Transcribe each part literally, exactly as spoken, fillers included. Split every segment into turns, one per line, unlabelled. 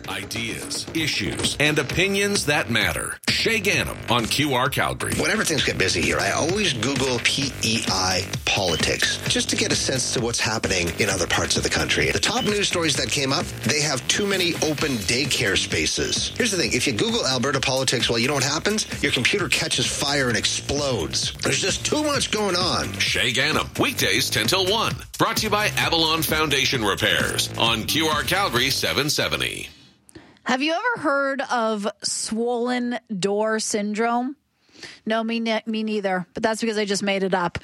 Ideas, issues, and opinions that matter. Shay Ganem on Q R Calgary.
Whenever things get busy here, I always Google P E I politics just to get a sense to what's happening in other parts of the country. The top news stories that came up, they have too many open daycare spaces. Here's the thing. If you Google Alberta politics, well, you know what happens? Your computer catches fire and explodes. There's just too much going on.
Shay Ganem, weekdays ten till one. Brought to you by Avalon Foundation Repairs on Q R Calgary seven seventy.
Have you ever heard of swollen door syndrome? No, me, ne- me neither, but that's because I just made it up.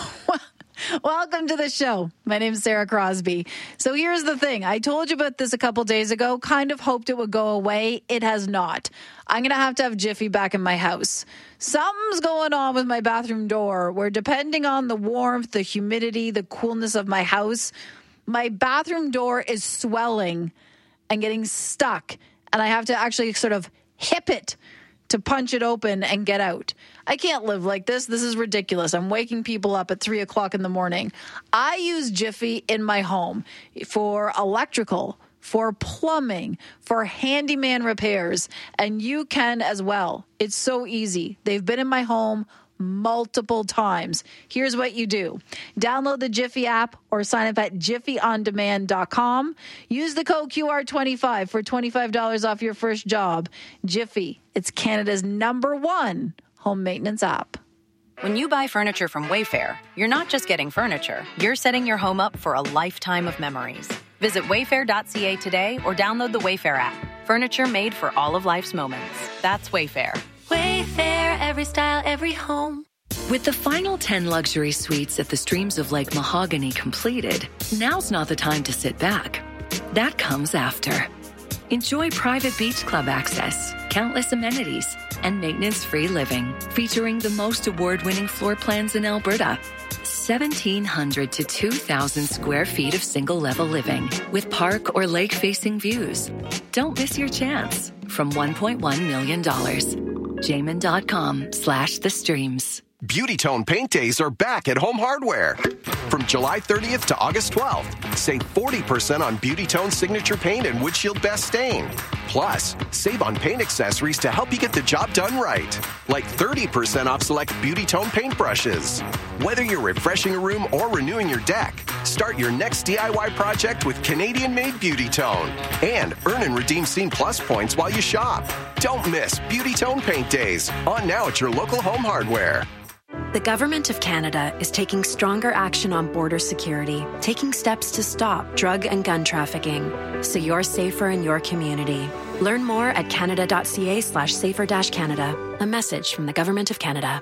Welcome to the show. My name is Sarah Crosby. So here's the thing. I told you about this a couple days ago, kind of hoped it would go away. It has not. I'm going to have to have Jiffy back in my house. Something's going on with my bathroom door where, depending on the warmth, the humidity, the coolness of my house, my bathroom door is swelling and getting stuck. And I have to actually sort of hip it to punch it open and get out. I can't live like this. This is ridiculous. I'm waking people up at three o'clock in the morning. I use Jiffy in my home for electrical, for plumbing, for handyman repairs, and you can as well. It's so easy. They've been in my home multiple times. Here's what you do. Download the Jiffy app or sign up at jiffy on demand dot com. Use the code Q R twenty-five for twenty-five dollars off your first job. Jiffy, it's Canada's number one home maintenance app.
When you buy furniture from Wayfair, you're not just getting furniture. You're setting your home up for a lifetime of memories. Visit wayfair dot c a today or download the Wayfair app. Furniture made for all of life's moments. That's Wayfair.
Wayfair, every style, every home.
With the final ten luxury suites at the Streams of Lake Mahogany completed, now's not the time to sit back. That comes after. Enjoy private beach club access, countless amenities, and maintenance-free living, featuring the most award-winning floor plans in Alberta. seventeen hundred to two thousand square feet of single-level living with park or lake-facing views. Don't miss your chance. From one point one million dollars. Jamin.com slash the streams.
Beauty Tone Paint Days are back at Home Hardware. From July thirtieth to August twelfth, save forty percent on Beauty Tone Signature Paint and Windshield Best Stain. Plus, save on paint accessories to help you get the job done right. Like thirty percent off select Beauty Tone paint brushes. Whether you're refreshing a room or renewing your deck, start your next D I Y project with Canadian-made Beauty Tone. And earn and redeem Scene Plus points while you shop. Don't miss Beauty Tone Paint Days. On now at your local Home Hardware.
The Government of Canada is taking stronger action on border security, taking steps to stop drug and gun trafficking, so you're safer in your community. Learn more at canada.ca slash safer dash Canada. A message from the Government of Canada.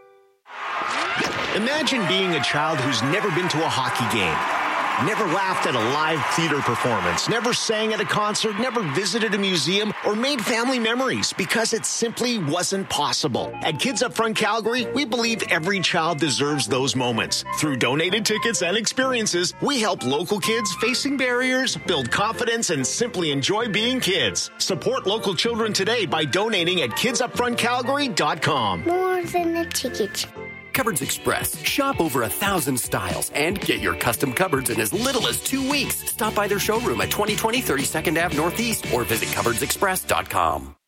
Imagine being a child who's never been to a hockey game, never laughed at a live theater performance, never sang at a concert, never visited a museum, or made family memories because it simply wasn't possible. At Kids Up Front Calgary, we believe every child deserves those moments. Through donated tickets and experiences, we help local kids facing barriers build confidence and simply enjoy being kids. Support local children today by donating at kids up front calgary dot com.
More than a ticket.
Cupboards Express. Shop over a thousand styles and get your custom cupboards in as little as two weeks. Stop by their showroom at twenty twenty thirty-second Avenue Northeast or visit cupboards express dot com.